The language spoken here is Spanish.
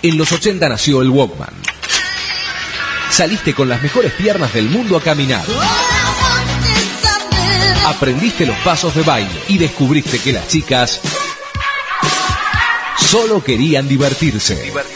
En los 80 nació el Walkman. Saliste con las mejores piernas del mundo a caminar. Aprendiste los pasos de baile y descubriste que las chicas solo querían divertirse.